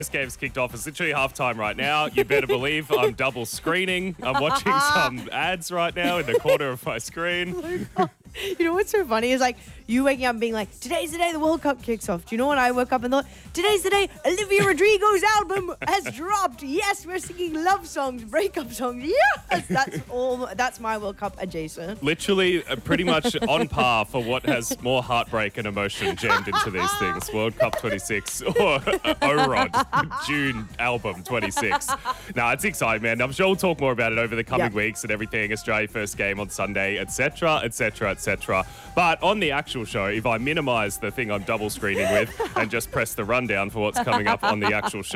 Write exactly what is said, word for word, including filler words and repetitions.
This game's kicked off. It's literally halftime right now. You better believe I'm double screening. I'm watching some ads right now in the corner of my screen. You know what's so funny is like you waking up and being like, today's the day the World Cup kicks off. Do you know what I woke up and thought? Today's the day Olivia Rodrigo's album has dropped. Yes, we're singing love songs, breakup songs. Yes, that's all. That's my World Cup adjacent. Literally uh, pretty much on par for what has more heartbreak and emotion jammed into these things. World Cup twenty-six or uh, O-Rod June album twenty-six. Nah, it's exciting, man. I'm sure we'll talk more about it over the coming Yep. weeks and everything. Australia first game on Sunday, et cetera, et cetera, et cetera. But on the actual show, if I minimise the thing I'm double screening with and just press the rundown for what's coming up on the actual show,